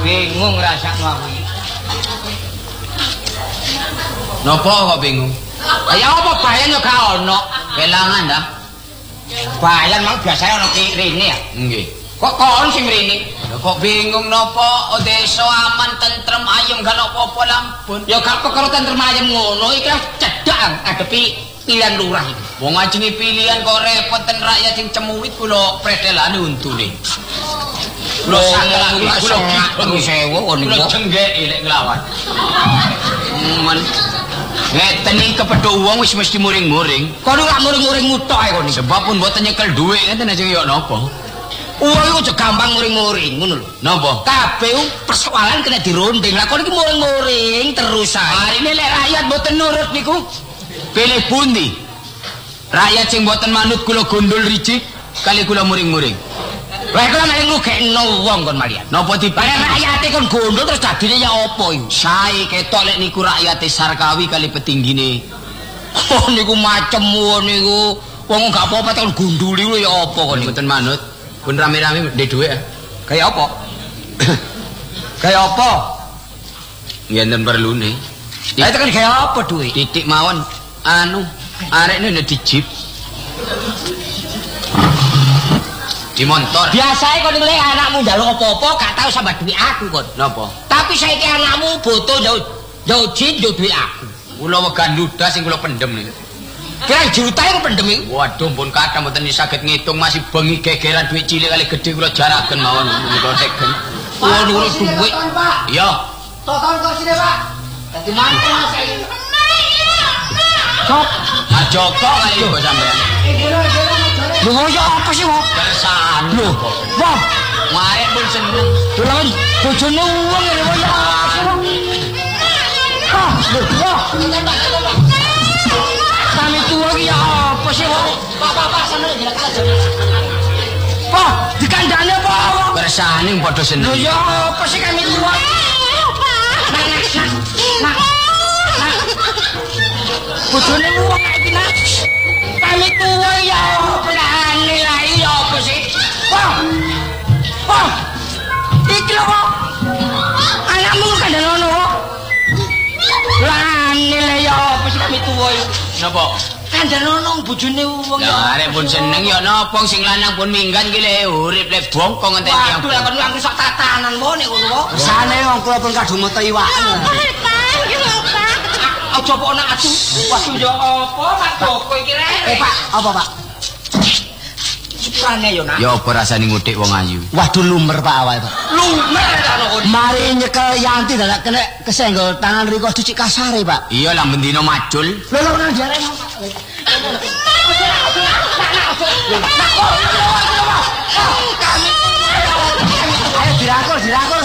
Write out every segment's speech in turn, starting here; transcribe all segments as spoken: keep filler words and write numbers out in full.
bingung rasakno aku. Napa kok bingung? Ya apa bayan yo gak ono. Kelangan dah. Bayan mang biasane ono ki rene ya. Nggih. Kok kon sing rene? Lha kok bingung napa? Oh, desa aman tentrem ayem gak apa-apa lampun. Ya gak perkara tentrem ayem ngono iki cedhak ngadepi pilihan lurah iki. Wong ajenge pilihan kok repot ten rakyat sing cemuwit kula pretelane untune. Kula sangat kula terus sewu kon niku. Kula jenggeki lek nglawan. Men ngeten iki kepethuk wong wis mesti muring-muring. Kono gak muring-muring mutok ae kon. Sebab pun mboten nyekel dhuwit ngeten aja yo napa. Wong iku aja gampang muring-muring ngono lho. Napa? Kabeh persoalan kena dirunding. Lah kon iki muring-muring terus ae. Marine lek rakyat mboten nurut niku pilih pundi? Rakyat sing mboten manut kula gondol ricik kali kula muring-muring. Lah kok nek ngrugekno wong kon malian. Napa dibare rakyate kon gondol terus dadine ya apa iki? Sae ketok lek niku rakyate Sarkawi kali petinggine. Oh niku macem niku. Wong gak apa-apa kon gonduli lho ya apa kon mboten manut. Pun rame-rame ndek dhuwit. Kayak apa? Kayak apa? Ngenten perlune. Lah itu kan kayak apa dhuwit? Titik mawon anu arekne nek dijip. Di motor. Biasae kon lek anakmu njaluk apa-apa gak tau sambat duit aku kon. Napa? Tapi saiki anakmu boto jauh jauh jin jauh duit aku. Kula wegan ludas sing kula pendem niku. Kira juta iku pendem iku. Waduh pun kadang mboten saged ngitung masih bengi gegeran duit cilik kali gede kula jaraken mawon kula tegen. Wah niku duit. Iya. Total kok sini, Pak. Dadi mantu saiki. Sok, Mas Joko kali kok sampean. Lho ya apa sih, Wong? Kersane. Lho, wah, marek pun seneng. dolan bojone wong ngene wae ya. Ah, lho, wah. Kami tua iki ya apa sih, Wong? Pak-pak sana jelek aja. Pak, dikandane apa, Wong? Kersane padha seneng. Lho ya apa sih kami tua? Nak, nak, nak. Bojone wong iki nak. Kami tua ya pelane lah iya apa sih? Wah. Wah. Iki lho kok. Anakmu kandhane ngono kok. Lane lah ya apa sih kami tua iki? Napa? Kandhane ngono bojone wong ya. Lah arek pun seneng ya napa sing lanang pun minggat iki le urip le bongkong ngenten tiyang. Waduh lah kon aku sak tatanan mone ngono kok. Sane wong kula pun kadung metu iwakmu. Aja kok ana adu. Waduh ya apa Pak Joko iki rek? Eh Pak, apa Pak? Sepurane yo nak. Ya apa rasane ngutik wong ayu? Waduh lumer Pak awake Pak. Lumer ana kon. Mari nyekel Yanti dadak kena kesenggol tangan riko dicik kasare Pak. Iya lah bendina macul. Lho lho nang jare Pak. Ayo dirangkul, dirangkul.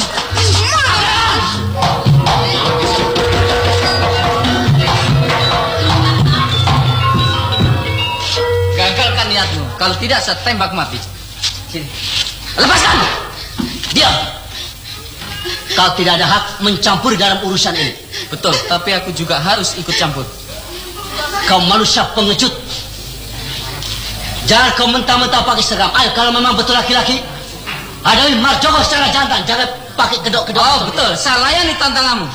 Gagalkan niatmu. Kalau tidak saya tembak mati. Sini. Lepaskan. Diam. Kau tidak ada hak mencampur dalam urusan ini. Betul, tapi aku juga harus ikut campur. Kau manusia pengecut. Jangan kau mentah-mentah pakai seragam. Ayo kalau memang betul laki-laki, hadapi Marjoko secara jantan. Jangan pakai kedok-kedok. Oh betul, saya layani tantanganmu.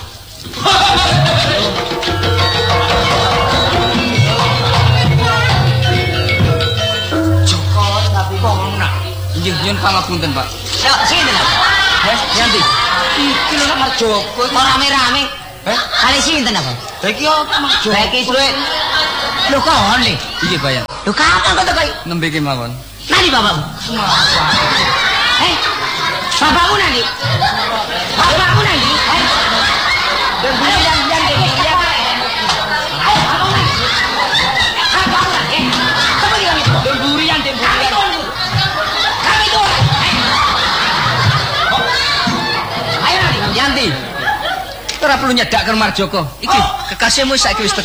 Joko tapi kok nak. Nggih, nyun pangapunten, Pak. Ya, sini nak. Eh, Yanti. Iki lho Marjoko. Kok rame-rame? Eh, kali sinten apa? Iki apa Marjoko? Iki duit. Lho kon nih. Iki bayar. Lho kapan kau tekai? Nembe iki mawon. Nani bapakmu? Eh, bapakmu nani? Bapakmu nani? Eh, dan yang yang yang yang. Ayo, bapakmu nani? Bapakmu nani? Kamu di kami. Demburian, demburian. Kami tuh. Ayo nani? Yanti. Ora perlu nyedakkan Marjoko. Iki kekasihmu saiki wis teko.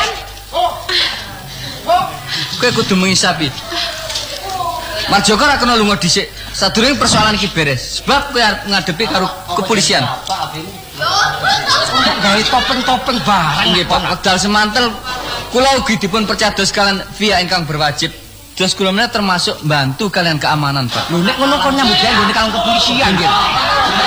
Kowe kudu mengisapi. Marjoko ora kena lunga dhisik. Sadurunge persoalan iki beres. Sebab kowe arep ngadepi karo kepolisian. Gawe topeng-topeng barang. Nggih, Pak. Wekdal semantel kula ugi dipun percados kalian via ingkang berwajib. Dos kula menika termasuk bantu kalian keamanan, Pak. Lho nek ngono kon nyambut gawe nggone kang kepolisian. Nggih.